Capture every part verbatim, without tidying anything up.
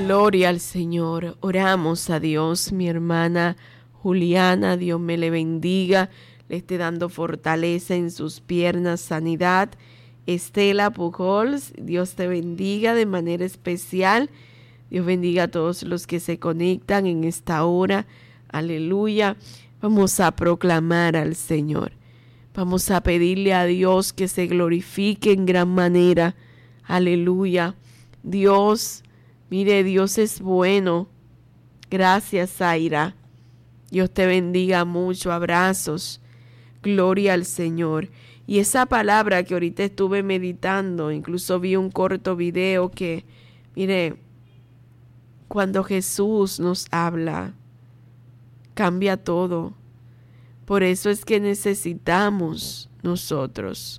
Gloria al Señor. Oramos a Dios, mi hermana Juliana, Dios me le bendiga, le esté dando fortaleza en sus piernas, sanidad. Estela Pujols, Dios te bendiga de manera especial. Dios bendiga a todos los que se conectan en esta hora. Aleluya. Vamos a proclamar al Señor. Vamos a pedirle a Dios que se glorifique en gran manera. Aleluya. Dios, mire, Dios es bueno. Gracias, Zaira. Dios te bendiga mucho. Abrazos. Gloria al Señor. Y esa palabra que ahorita estuve meditando, incluso vi un corto video que, mire, cuando Jesús nos habla, cambia todo. Por eso es que necesitamos nosotros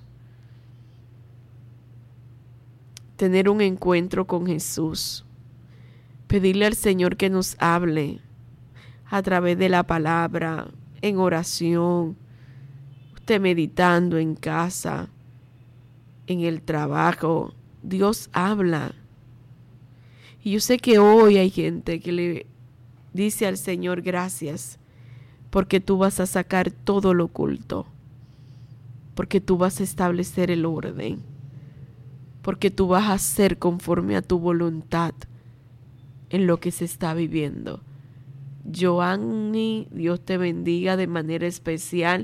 tener un encuentro con Jesús. Pedirle al Señor que nos hable a través de la palabra, en oración, usted meditando en casa, en el trabajo. Dios habla. Y yo sé que hoy hay gente que le dice al Señor gracias, porque tú vas a sacar todo lo oculto, porque tú vas a establecer el orden, porque tú vas a hacer conforme a tu voluntad en lo que se está viviendo. Joanny, Dios te bendiga de manera especial.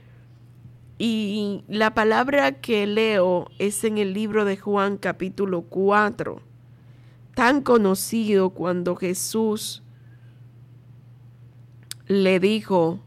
Y la palabra que leo es en el libro de Juan capítulo cuatro, tan conocido, cuando Jesús le dijo,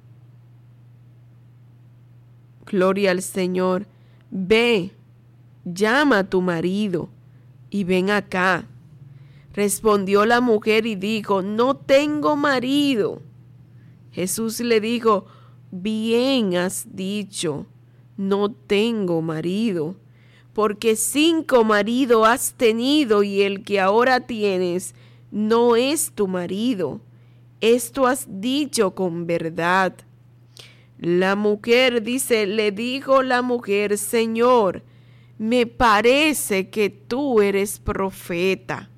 gloria al Señor, ve, llama a tu marido y ven acá. Respondió la mujer y dijo, no tengo marido. Jesús le dijo, bien has dicho, no tengo marido, porque cinco maridos has tenido y el que ahora tienes no es tu marido. Esto has dicho con verdad. La mujer dice, le dijo la mujer, Señor, me parece que tú eres profeta.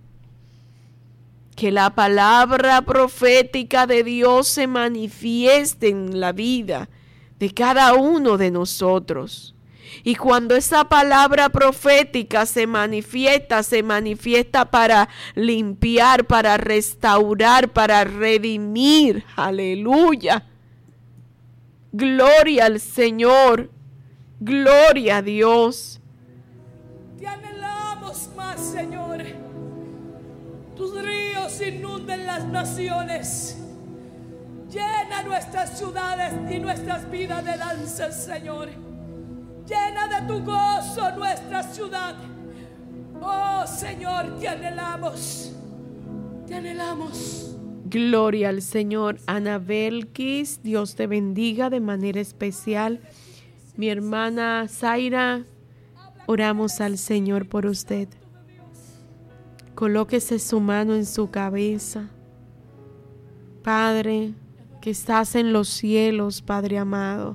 Que la palabra profética de Dios se manifieste en la vida de cada uno de nosotros. Y cuando esa palabra profética se manifiesta, se manifiesta para limpiar, para restaurar, para redimir. Aleluya. Gloria al Señor. Gloria a Dios. Te anhelamos más, Señor. Tus ríos inunden las naciones. Llena nuestras ciudades y nuestras vidas de danza, Señor. Llena de tu gozo nuestra ciudad. Oh Señor, te anhelamos. Te anhelamos. Gloria al Señor. Anabel Kiss, Dios te bendiga de manera especial. Mi hermana Zaira, oramos al Señor por usted. Colóquese su mano en su cabeza. Padre, que estás en los cielos, Padre amado.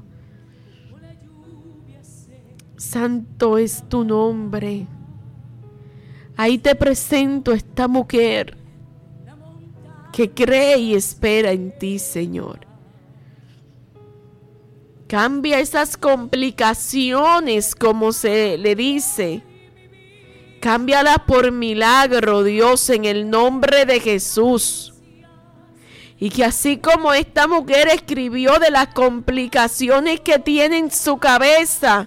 Santo es tu nombre. Ahí te presento esta mujer que cree y espera en ti, Señor. Cambia esas complicaciones, como se le dice. Cámbiala por milagro, Dios, en el nombre de Jesús. Y que así como esta mujer escribió de las complicaciones que tiene en su cabeza,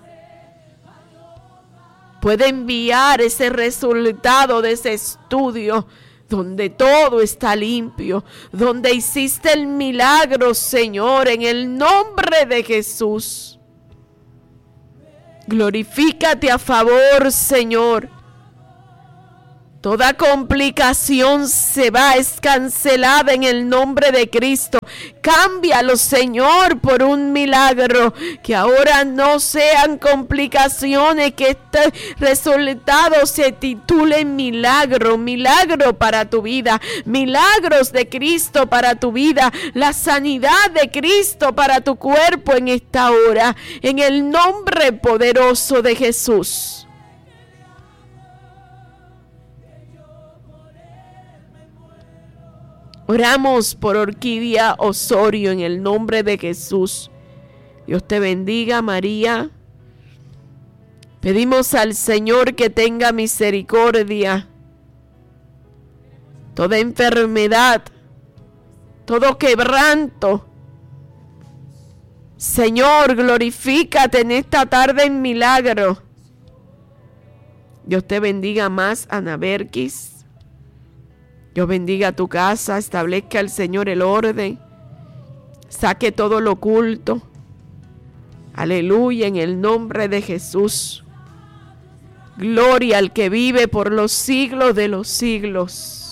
puede enviar ese resultado de ese estudio donde todo está limpio, donde hiciste el milagro, Señor, en el nombre de Jesús. Glorifícate a favor, Señor. Toda complicación se va, es cancelada en el nombre de Cristo. Cámbialo, Señor, por un milagro. Que ahora no sean complicaciones, que este resultado se titule milagro. Milagro para tu vida. Milagros de Cristo para tu vida. La sanidad de Cristo para tu cuerpo en esta hora. En el nombre poderoso de Jesús. Oramos por Orquídea Osorio en el nombre de Jesús. Dios te bendiga, María. Pedimos al Señor que tenga misericordia. Toda enfermedad, todo quebranto. Señor, glorifícate en esta tarde en milagro. Dios te bendiga más, Ana Berkis. Dios bendiga tu casa, establezca el Señor el orden. Saque todo lo oculto. Aleluya, en el nombre de Jesús. Gloria al que vive por los siglos de los siglos.